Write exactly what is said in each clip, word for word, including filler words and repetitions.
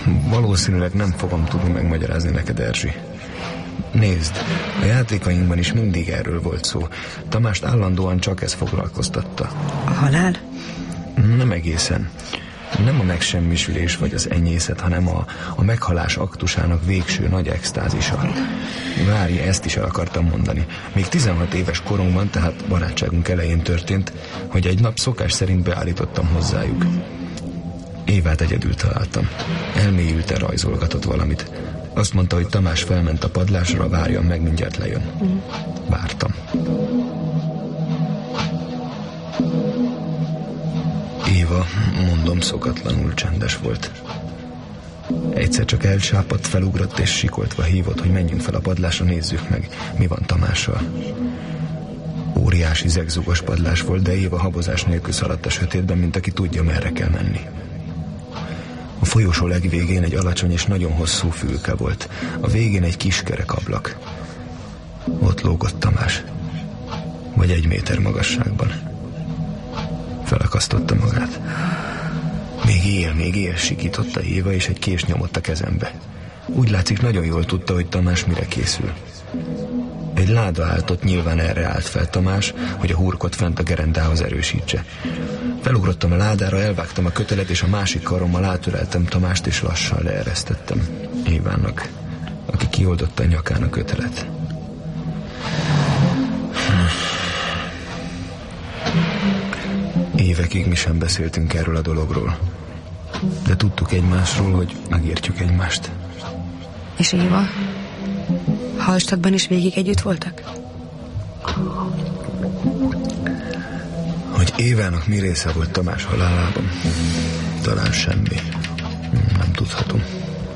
Valószínűleg nem fogom tudni megmagyarázni neked, Erzsi. Nézd, a játékainkban is mindig erről volt szó. Tamást állandóan csak ez foglalkoztatta. A halál? Nem egészen. Nem a megsemmisülés vagy az enyészet, hanem a, a meghalás aktusának végső nagy extázisa. Várj, ezt is el akartam mondani. Még tizenhat éves korunkban, tehát barátságunk elején történt, hogy egy nap szokás szerint beállítottam hozzájuk. Évát egyedül találtam. Elmélyülten rajzolgatott valamit. Azt mondta, hogy Tamás felment a padlásra, várjam meg, mindjárt lejön. Vártam. Éva, mondom, szokatlanul csendes volt. Egyszer csak elcsápadt, felugrott és sikoltva hívott, hogy menjünk fel a padlásra, nézzük meg, mi van Tamással. Óriási zegzugos padlás volt, de Éva habozás nélkül szaladt a sötétben, mint aki tudja, merre kell menni. A folyosó legvégén egy alacsony és nagyon hosszú fülke volt. A végén egy kis kerek ablak. Ott lógott Tamás. Vagy egy méter magasságban. Felakasztotta magát. Még él, még él, sikította Éva, és egy kés nyomott a kezembe. Úgy látszik, nagyon jól tudta, hogy Tamás mire készül. Egy láda állt ott, nyilván erre állt fel Tamás, hogy a hurkot fent a gerendához erősítse. Felugrottam a ládára, elvágtam a kötelet, és a másik karommal átöleltem Tamást, és lassan leeresztettem Évának, aki kioldotta a nyakán a kötelet. Évekig mi sem beszéltünk erről a dologról, de tudtuk egymásról, hogy megértjük egymást. És Éva? Hallstattban is végig együtt voltak? Hogy Évának mi része volt Tamás halálában? Talán semmi. Nem tudhatom.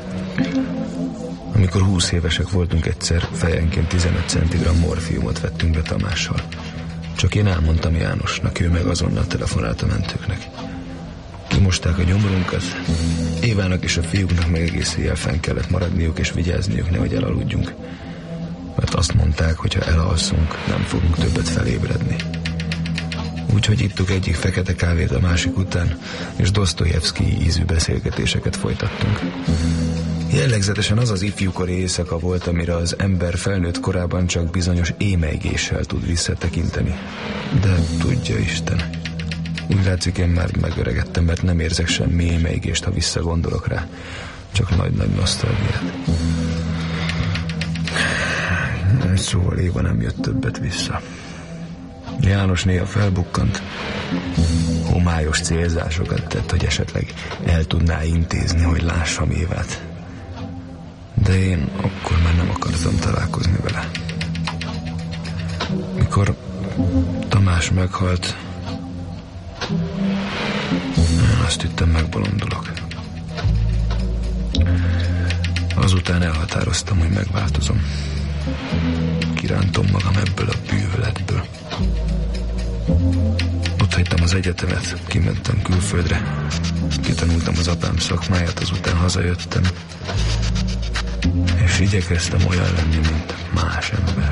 Amikor húsz évesek voltunk, egyszer fejenként tizenöt centigramm morfiumot vettünk be Tamással. Csak én elmondtam Jánosnak, ő meg azonnal telefonált a mentőknek. Kimosták a gyomrunkat. Évának és a fiúknak meg egész éjjel fenn kellett maradniuk és vigyázniuk, nehogy elaludjunk. Mert azt mondták, hogy ha elalszunk, nem fogunk többet felébredni. Úgyhogy ittuk egyik fekete kávét a másik után, és Dosztojevszkij ízű beszélgetéseket folytattunk. Jellegzetesen az az ifjúkori éjszaka volt, amire az ember felnőtt korában csak bizonyos émelygéssel tud visszatekinteni. De tudja Isten. Úgy látszik, én már megöregettem, mert nem érzek semmi émelygést, ha visszagondolok rá. Csak nagy-nagy nosztalgiát. Szóval Éva nem jött többet vissza. János néha felbukkant, homályos célzásokat tett, hogy esetleg el tudná intézni, hogy lássam Évát. De én akkor már nem akartam találkozni vele. Mikor Tamás meghalt, én azt hittem, megbolondulok. Azután elhatároztam, hogy megváltozom. Kirántom magam ebből a bűvöletből. Ott hagytam az egyetemet, kimentem külföldre, kitanultam az apám szakmáját, azután hazajöttem, és igyekeztem olyan lenni, mint más ember.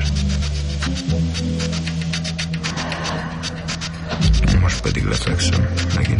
Most pedig lefekszem, megint